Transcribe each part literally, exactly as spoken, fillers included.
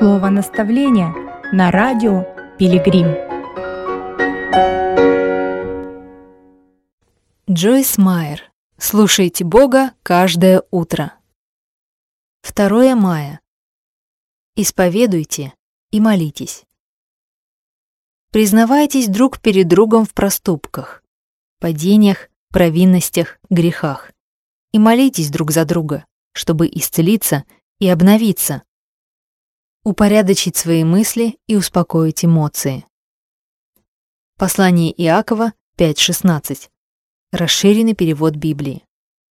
Слово наставления на радио Пилигрим. Джойс Майер. Слушайте Бога каждое утро. второе мая. Исповедуйте и молитесь. Признавайтесь друг перед другом в проступках, падениях, провинностях, грехах и молитесь друг за друга, чтобы исцелиться и обновиться, упорядочить свои мысли и успокоить эмоции. Послание Иакова пять шестнадцать. Расширенный перевод Библии.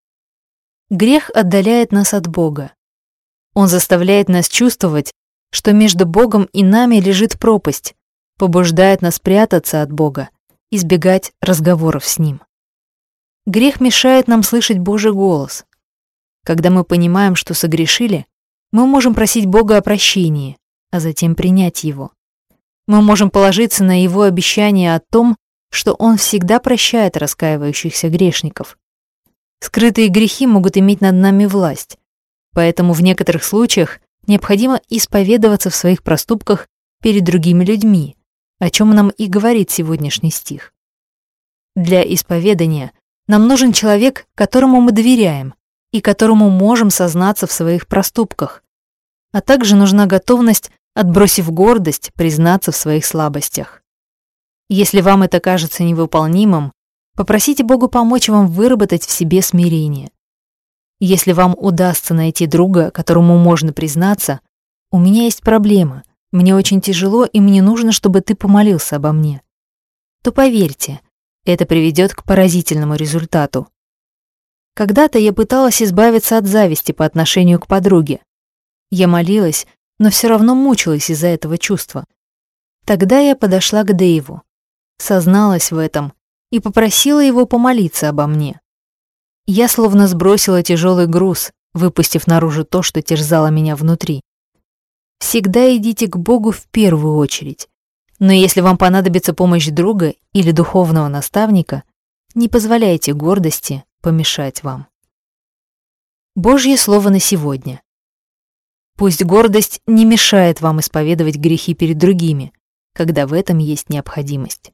Грех отдаляет нас от Бога. Он заставляет нас чувствовать, что между Богом и нами лежит пропасть, побуждает нас прятаться от Бога, избегать разговоров с Ним. Грех мешает нам слышать Божий голос. Когда мы понимаем, что согрешили, мы можем просить Бога о прощении, а затем принять Его. Мы можем положиться на Его обещание о том, что Он всегда прощает раскаивающихся грешников. Скрытые грехи могут иметь над нами власть, поэтому в некоторых случаях необходимо исповедоваться в своих проступках перед другими людьми, о чем нам и говорит сегодняшний стих. Для исповедания нам нужен человек, которому мы доверяем и которому можем сознаться в своих проступках, а также нужна готовность, отбросив гордость, признаться в своих слабостях. Если вам это кажется невыполнимым, попросите Бога помочь вам выработать в себе смирение. Если вам удастся найти друга, которому можно признаться: «У меня есть проблема, мне очень тяжело, и мне нужно, чтобы ты помолился обо мне», то поверьте, это приведет к поразительному результату. Когда-то я пыталась избавиться от зависти по отношению к подруге. Я молилась, но все равно мучилась из-за этого чувства. Тогда я подошла к Дэйву, созналась в этом и попросила его помолиться обо мне. Я словно сбросила тяжелый груз, выпустив наружу то, что терзало меня внутри. Всегда идите к Богу в первую очередь, но если вам понадобится помощь друга или духовного наставника, не позволяйте гордости помешать вам. Божье слово на сегодня. Пусть гордость не мешает вам исповедовать грехи перед другими, когда в этом есть необходимость.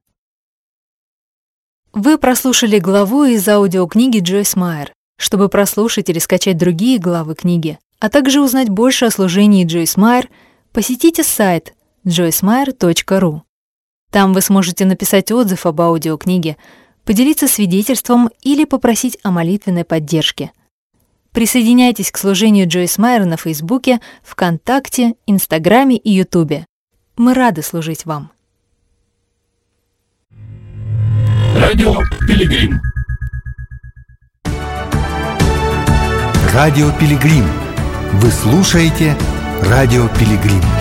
Вы прослушали главу из аудиокниги Джойс Майер. Чтобы прослушать или скачать другие главы книги, а также узнать больше о служении Джойс Майер, посетите сайт джойс майер точка ру. Там вы сможете написать отзыв об аудиокниге, поделиться свидетельством или попросить о молитвенной поддержке. Присоединяйтесь к служению Джойс Майер на Фейсбуке, ВКонтакте, Инстаграме и Ютубе. Мы рады служить вам. Радио Пилигрим. Радио Пилигрим. Вы слушаете Радио Пилигрим.